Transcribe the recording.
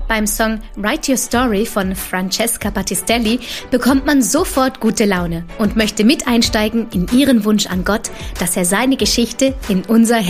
Beim Song Write Your Story von Francesca Battistelli bekommt man sofort gute Laune und möchte mit einsteigen in ihren Wunsch an Gott, dass er seine Geschichte in unser